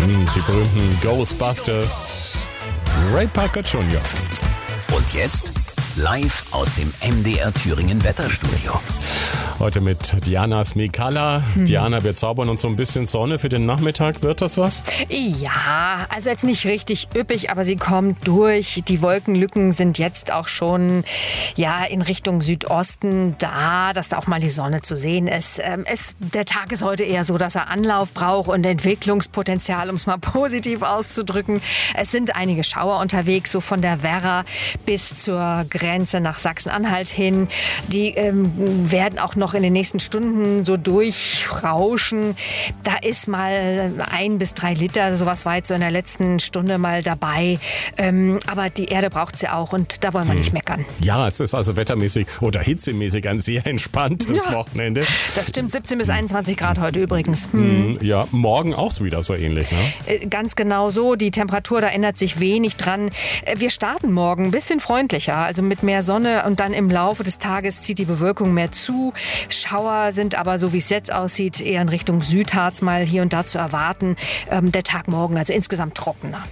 Die berühmten Ghostbusters. Ray Parker Jr. Und jetzt live aus dem MDR Thüringen Wetterstudio. Heute mit Diana Smikala. Diana, wir zaubern uns so ein bisschen Sonne für den Nachmittag. Wird das was? Ja, also jetzt nicht richtig üppig, aber sie kommt durch. Die Wolkenlücken sind jetzt auch schon in Richtung Südosten da, dass da auch mal die Sonne zu sehen ist. Der Tag ist heute eher so, dass er Anlauf braucht und Entwicklungspotenzial, um es mal positiv auszudrücken. Es sind einige Schauer unterwegs, so von der Werra bis zur Grenze nach Sachsen-Anhalt hin. Die werden auch noch in den nächsten Stunden so durchrauschen. Da ist mal 1 bis 3 Liter, sowas war jetzt so in der letzten Stunde mal dabei. Aber die Erde braucht sie auch und da wollen wir nicht meckern. Ja, es ist also wettermäßig oder hitzemäßig ein sehr entspanntes Wochenende. Das stimmt, 17 bis 21 Grad heute übrigens. Ja, morgen auch wieder so ähnlich, ne? Ganz genau so. Die Temperatur, da ändert sich wenig dran. Wir starten morgen ein bisschen freundlicher, also mit mehr Sonne und dann im Laufe des Tages zieht die Bewölkung mehr zu. Schauer sind aber, so wie es jetzt aussieht, eher in Richtung Südharz mal hier und da zu erwarten. Der Tag morgen also insgesamt trockener.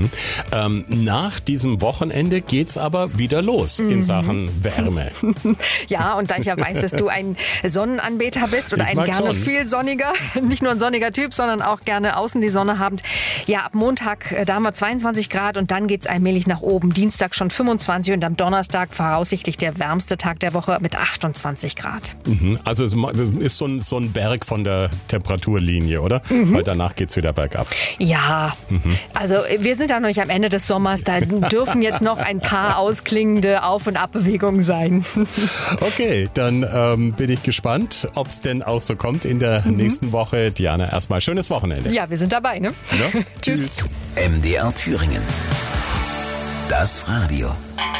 Nach diesem Wochenende geht's aber wieder los in Sachen Wärme. Ja, und da ich ja weiß, dass du ein Sonnenanbeter bist oder ein gerne viel sonniger, nicht nur ein sonniger Typ, sondern auch gerne außen die Sonne habend. Ja, ab Montag, da haben wir 22 Grad und dann geht's allmählich nach oben. Dienstag schon 25 und am Donnerstag voraussichtlich der wärmste Tag der Woche mit 28 Grad. Also es ist so ein Berg von der Temperaturlinie, oder? Weil danach geht's wieder bergab. Ja, also wir sind ja noch nicht am Ende des Sommers, da dürfen jetzt noch ein paar ausklingende Auf- und Abbewegungen sein. Okay, dann bin ich gespannt, ob es denn auch so kommt in der nächsten Woche. Diana, erstmal schönes Wochenende. Ja, wir sind dabei, ne? Ja? Tschüss. MDR Thüringen. Das Radio.